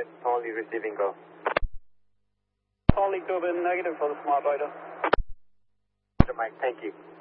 Right, only receiving go. Only Cuban negative for the smart rider. Mike, thank you.